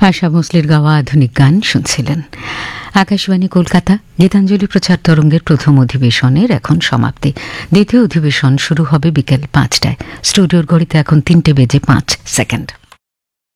আশা ভোঁসলের গাওয়া আধুনিক গান শুনছিলেন। আকাশবাণী কলকাতা গীতাঞ্জলি প্রচার তরঙ্গের প্রথম অধিবেশনের এখন সমাপ্তি। দ্বিতীয় অধিবেশন শুরু হবে বিকেল 5টায়। স্টুডিওর ঘড়িতে এখন 3:05।